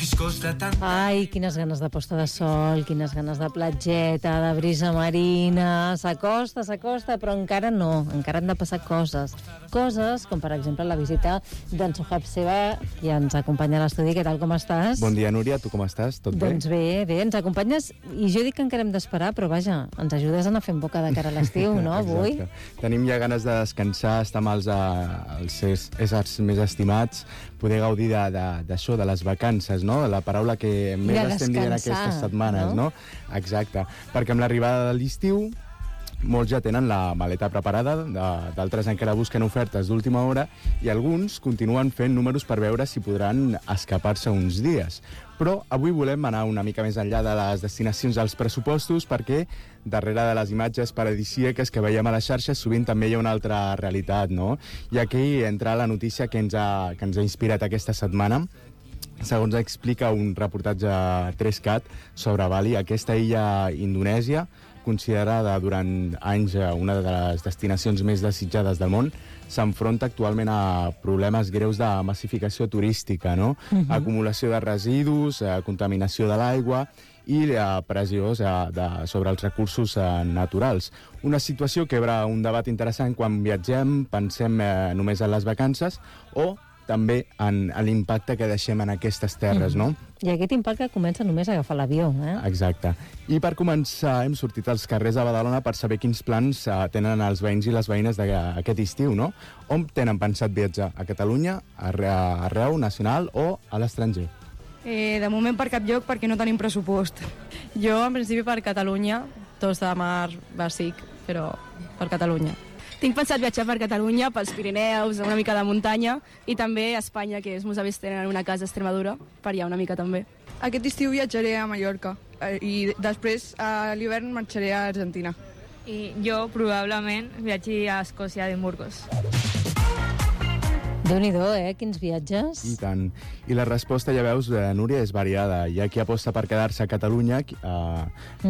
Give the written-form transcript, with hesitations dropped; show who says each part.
Speaker 1: Ai, quines ganes de posta de sol, quines ganes de platgeta, de brisa marina. S'acosta, però encara no. Encara han de passar coses. Coses com, per exemple, la visita d'en Sohab Seva, qui ens acompanya a l'estudi. Què tal, com estàs?
Speaker 2: Bon dia, Núria. Tu com estàs? Tot bé?
Speaker 1: Doncs bé, ens acompanyes. I jo dic que encara hem d'esperar, però vaja, ens ajudes a anar fent boca de cara a l'estiu, no, avui?
Speaker 2: Tenim ja ganes de descansar, estar amb els éssers més estimats, poder gaudir d'això, de les vacances, no? La paraula que més estem dient aquestes setmanes, no? Exacte. Perquè amb l'arribada de l'estiu molts ja tenen la maleta preparada, d'altres encara busquen ofertes d'última hora i alguns continuen fent números per veure si podran escapar-se uns dies. Però avui volem anar una mica més enllà de les destinacions dels pressupostos perquè darrere de les imatges paradisíaques que veiem a les xarxes sovint també hi ha una altra realitat, no? I aquí entra la notícia que ens ha inspirat aquesta setmana. Segons explica un reportatge 3CAT sobre Bali, aquesta illa indonèsia, considerada durant anys una de les destinacions més desitjades del món, s'enfronta actualment a problemes greus de massificació turística, no? Acumulació de residus, contaminació de l'aigua i pressió sobre els recursos naturals. Una situació que obre un debat interessant quan viatgem, pensem només en les vacances o també en l'impacte que deixem en aquestes terres, no?
Speaker 1: I aquest impacte comença només a agafar l'avió, eh?
Speaker 2: Exacte. I per començar hem sortit als carrers de Badalona per saber quins plans tenen els veïns i les veïnes d'aquest estiu, no? On tenen pensat viatjar? A Catalunya, arreu, nacional o a l'estranger?
Speaker 3: De moment per cap lloc perquè no tenim pressupost.
Speaker 4: Jo, en principi, per Catalunya, Tos de Mar bàsic, però per Catalunya.
Speaker 3: Tinc pensat viatjar per Catalunya, pels Pirineus, una mica de muntanya, i també a Espanya, que els meus avis tenen una casa a Extremadura, per allà una mica també.
Speaker 5: Aquest estiu viatjaré a Mallorca i després a l'hivern marxaré a Argentina.
Speaker 6: I jo probablement viatgi a Escòcia, a Edimburgos.
Speaker 1: Déu-n'hi-do, quins viatges.
Speaker 2: I tant. I la resposta, ja veus, Núria, és variada. Hi ha qui aposta per quedar-se a Catalunya,